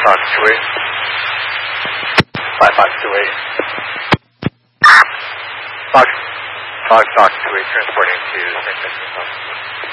Fox 28. 5528. Fox 28 transporting to St. Vincent.